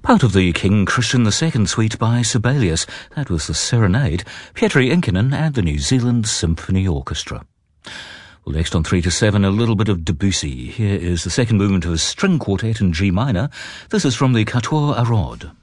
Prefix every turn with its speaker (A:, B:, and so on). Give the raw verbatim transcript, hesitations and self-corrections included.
A: Out of the King Christian the Second suite by Sibelius, that was the Serenade, Pietri Inkinen and the New Zealand Symphony Orchestra. Well, next on three to seven, a little bit of Debussy. Here is the second movement of a string quartet in G minor. This is from the Quatuor à Rhodes.